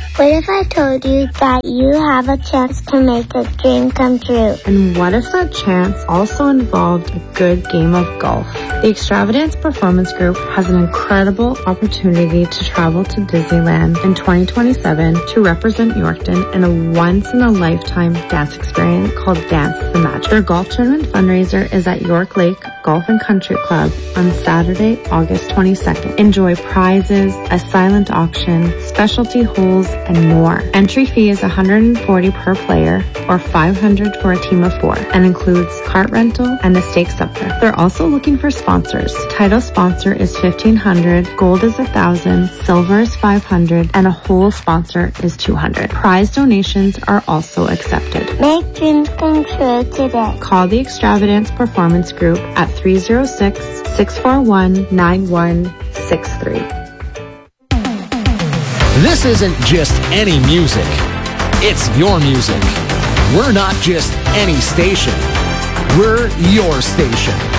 What if I told you that you have a chance to make a dream come true? And what if that chance also involved a good game of golf? The Extravagance Performance Group has an incredible opportunity to travel to Disneyland in 2027 to represent Yorkton in a once-in-a-lifetime dance experience called Dance the Magic. Their golf tournament fundraiser is at York Lake Golf and Country Club on Saturday, August 22nd. Enjoy prizes, a silent auction, specialty holes, and more. Entry fee is $140 per player or $500 for a team of 4 and includes cart rental and a stake supper. They're also looking for sponsors. Title sponsor is $1,500, gold is $1,000, silver is $500, and a whole sponsor is $200. Prize donations are also accepted. Make dreams come true today. Call the Extravagance Performance Group at 306-641-9163. This isn't just any music. It's your music. We're not just any station. We're your station.